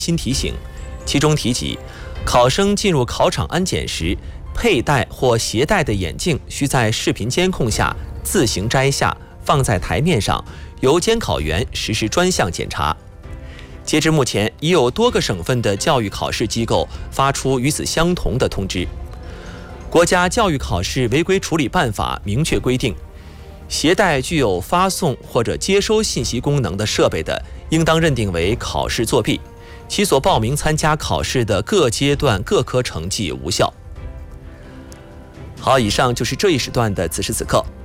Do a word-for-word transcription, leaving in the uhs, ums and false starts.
新提醒，其中提及，考生进入考场安检时，佩戴或携带的眼镜需在视频监控下自行摘下，放在台面上，由监考员实施专项检查。截至目前，已有多个省份的教育考试机构发出与此相同的通知。国家教育考试违规处理办法明确规定，携带具有发送或者接收信息功能的设备的，应当认定为考试作弊，其所报名参加考试的各阶段各科成绩无效。好，以上就是这一时段的此时此刻。